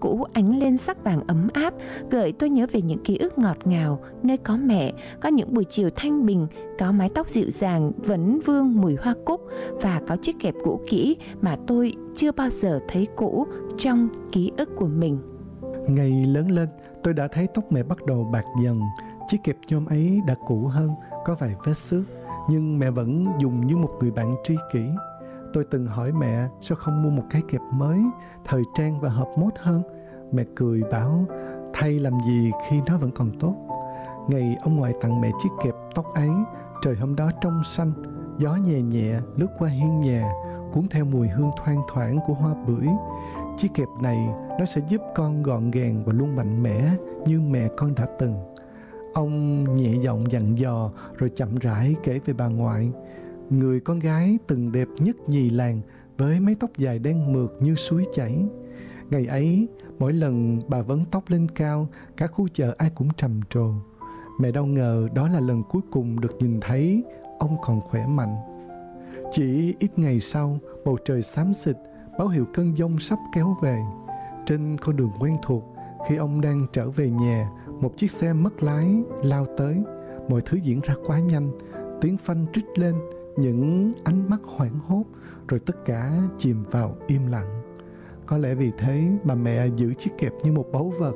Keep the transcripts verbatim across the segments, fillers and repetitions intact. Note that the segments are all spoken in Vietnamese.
cũ ánh lên sắc vàng ấm áp, gợi tôi nhớ về những ký ức ngọt ngào nơi có mẹ, có những buổi chiều thanh bình, có mái tóc dịu dàng vấn vương mùi hoa cúc, và có chiếc kẹp cũ kỹ mà tôi chưa bao giờ thấy cũ trong ký ức của mình. Ngày lớn lên, tôi đã thấy tóc mẹ bắt đầu bạc dần. Chiếc kẹp nhôm ấy đã cũ hơn, có vài vết xước, nhưng mẹ vẫn dùng như một người bạn tri kỷ. Tôi từng hỏi mẹ sao không mua một cái kẹp mới, thời trang và hợp mốt hơn. Mẹ cười bảo thay làm gì khi nó vẫn còn tốt. Ngày ông ngoại tặng mẹ chiếc kẹp tóc ấy, trời hôm đó trong xanh, gió nhẹ nhẹ lướt qua hiên nhà, cuốn theo mùi hương thoang thoảng của hoa bưởi. Chiếc kẹp này nó sẽ giúp con gọn gàng và luôn mạnh mẽ như mẹ con đã từng. Ông nhẹ giọng dặn dò rồi chậm rãi kể về bà ngoại, người con gái từng đẹp nhất nhì làng với mái tóc dài đen mượt như suối chảy. Ngày ấy, mỗi lần bà vấn tóc lên cao, cả khu chợ ai cũng trầm trồ. Mẹ đâu ngờ đó là lần cuối cùng được nhìn thấy ông còn khỏe mạnh. Chỉ ít ngày sau, bầu trời xám xịt, báo hiệu cơn giông sắp kéo về. Trên con đường quen thuộc, khi ông đang trở về nhà, một chiếc xe mất lái lao tới. Mọi thứ diễn ra quá nhanh, tiếng phanh rít lên, những ánh mắt hoảng hốt, rồi tất cả chìm vào im lặng. Có lẽ vì thế mà mẹ giữ chiếc kẹp như một báu vật,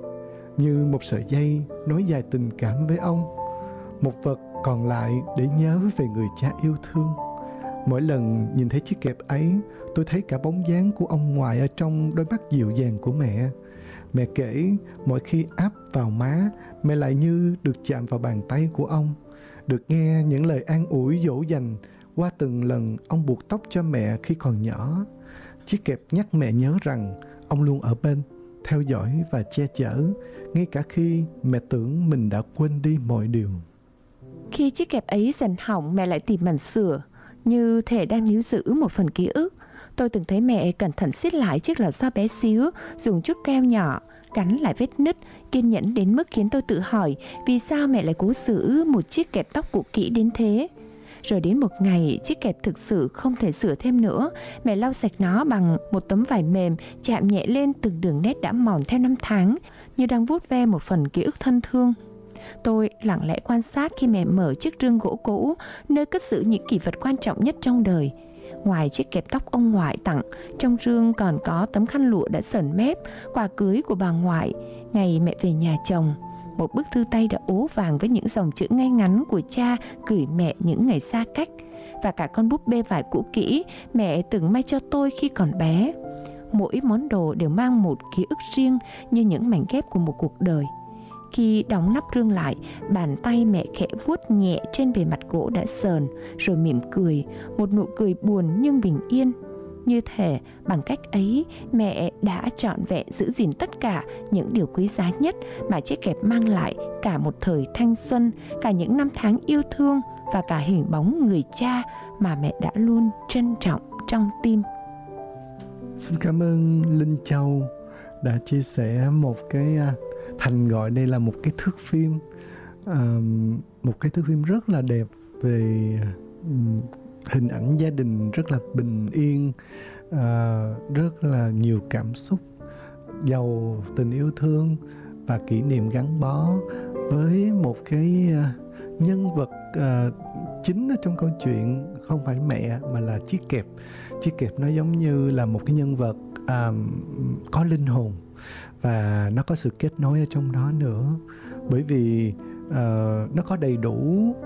như một sợi dây nối dài tình cảm với ông, một vật còn lại để nhớ về người cha yêu thương. Mỗi lần nhìn thấy chiếc kẹp ấy, tôi thấy cả bóng dáng của ông ngoại ở trong đôi mắt dịu dàng của mẹ. Mẹ kể mỗi khi áp vào má, mẹ lại như được chạm vào bàn tay của ông, được nghe những lời an ủi dỗ dành qua từng lần ông buộc tóc cho mẹ khi còn nhỏ. Chiếc kẹp nhắc mẹ nhớ rằng ông luôn ở bên, theo dõi và che chở, ngay cả khi mẹ tưởng mình đã quên đi mọi điều. Khi chiếc kẹp ấy dần hỏng, mẹ lại tìm màn sửa, như thể đang níu giữ một phần ký ức. Tôi từng thấy mẹ cẩn thận siết lại chiếc lò xo bé xíu, dùng chút keo nhỏ gắn lại vết nứt, kiên nhẫn đến mức khiến tôi tự hỏi vì sao mẹ lại cố giữ một chiếc kẹp tóc cũ kỹ đến thế. Rồi đến một ngày, chiếc kẹp thực sự không thể sửa thêm nữa. Mẹ lau sạch nó bằng một tấm vải mềm, chạm nhẹ lên từng đường nét đã mòn theo năm tháng, như đang vuốt ve một phần ký ức thân thương. Tôi lặng lẽ quan sát khi mẹ mở chiếc rương gỗ cũ, nơi cất giữ những kỷ vật quan trọng nhất trong đời. Ngoài chiếc kẹp tóc ông ngoại tặng, trong rương còn có tấm khăn lụa đã sờn mép, quà cưới của bà ngoại, ngày mẹ về nhà chồng, một bức thư tay đã ố vàng với những dòng chữ ngay ngắn của cha gửi mẹ những ngày xa cách, và cả con búp bê vải cũ kỹ mẹ từng may cho tôi khi còn bé. Mỗi món đồ đều mang một ký ức riêng, như những mảnh ghép của một cuộc đời. Khi đóng nắp rương lại, bàn tay mẹ khẽ vuốt nhẹ trên bề mặt gỗ đã sờn, rồi mỉm cười, một nụ cười buồn nhưng bình yên. Như thể bằng cách ấy, mẹ đã trọn vẹn giữ gìn tất cả những điều quý giá nhất mà chiếc kẹp mang lại, cả một thời thanh xuân, cả những năm tháng yêu thương, và cả hình bóng người cha mà mẹ đã luôn trân trọng trong tim. Xin cảm ơn Linh Châu đã chia sẻ một cái, Thành gọi đây là một cái thước phim, một cái thước phim rất là đẹp về hình ảnh gia đình rất là bình yên, rất là nhiều cảm xúc, giàu tình yêu thương và kỷ niệm gắn bó với một cái nhân vật chính ở trong câu chuyện, không phải mẹ mà là chiếc kẹp. Chiếc kẹp nó giống như là một cái nhân vật có linh hồn, và nó có sự kết nối ở trong đó nữa, bởi vì uh, nó có đầy đủ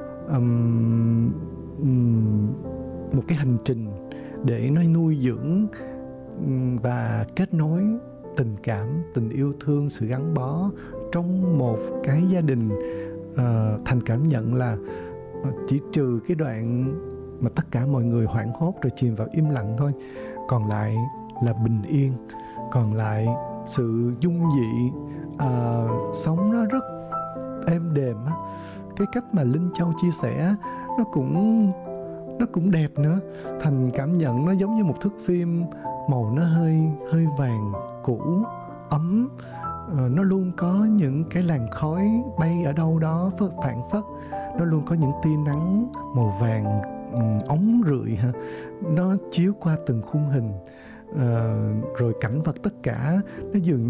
um, um, một cái hành trình để nó nuôi dưỡng um, và kết nối tình cảm, tình yêu thương, sự gắn bó trong một cái gia đình. uh, Thành cảm nhận là chỉ trừ cái đoạn mà tất cả mọi người hoảng hốt rồi chìm vào im lặng thôi, còn lại là bình yên, còn lại sự dung dị, uh, sống nó rất êm đềm á. Cái cách mà Linh Châu chia sẻ nó cũng nó cũng đẹp nữa. Thành cảm nhận nó giống như một thước phim, màu nó hơi hơi vàng cũ, ấm. uh, Nó luôn có những cái làn khói bay ở đâu đó phất phảng phất. Nó luôn có những tia nắng màu vàng um, óng rượi ha. Nó chiếu qua từng khung hình. Uh, rồi cảnh vật tất cả nó dường